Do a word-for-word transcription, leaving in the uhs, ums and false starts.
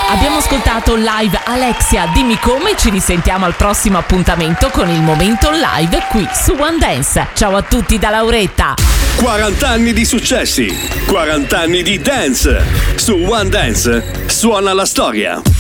Abbiamo ascoltato live Alexia, dimmi come. Ci risentiamo al prossimo appuntamento con il momento live qui su One Dance. Ciao a tutti da Lauretta. quaranta anni di successi, quaranta anni di dance. Su One Dance suona la storia.